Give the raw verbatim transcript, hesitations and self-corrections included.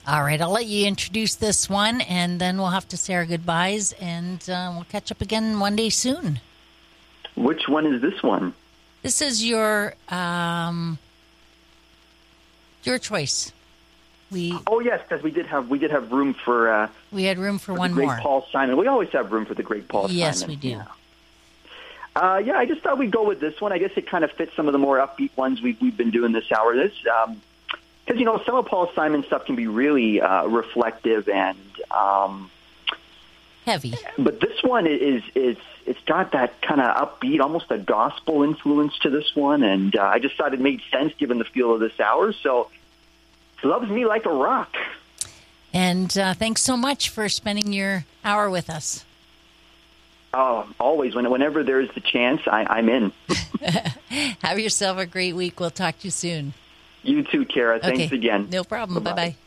All right, I'll let you introduce this one, and then we'll have to say our goodbyes, and uh, we'll catch up again one day soon. Which one is this one? This is your um, your choice. We oh yes, because we did have we did have room for uh, we had room for, for one the great more. Paul Simon. We always have room for the great Paul yes, Simon. Yes, we do. Yeah. Uh, yeah, I just thought we'd go with this one. I guess it kind of fits some of the more upbeat ones we've, we've been doing this hour. This, because, um, you know, some of Paul Simon stuff can be really uh, reflective and um, heavy. But this one is, is it's got that kind of upbeat, almost a gospel influence to this one. And uh, I just thought it made sense given the feel of this hour. So, Loves Me Like a Rock. And uh, thanks so much for spending your hour with us. Oh, always. When, whenever there's the chance, I, I'm in. Have yourself a great week. We'll talk to you soon. You too, Kara. Thanks okay. again. No problem. Bye-bye. Bye-bye.